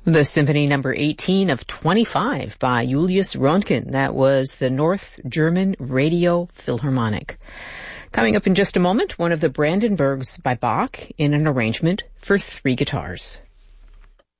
The Symphony number 18 of 25 by Julius Röntgen. That was the North German Radio Philharmonic. Coming up in just a moment, one of the Brandenburgs by Bach in an arrangement for 3 guitars.